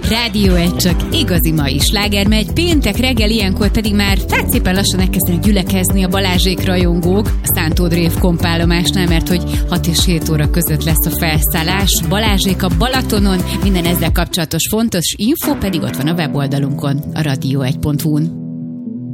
Rádió 1 csak igazi mai sláger megy, péntek reggel ilyenkor pedig már szépen lassan elkezdenek gyülekezni a Balázsék rajongók a Szántódrév kompállomásnál, mert hogy 6 és 7 óra között lesz a felszállás. Balázsék a Balatonon, minden ezzel kapcsolatos fontos info pedig ott van a weboldalunkon, a radio1.hu-n.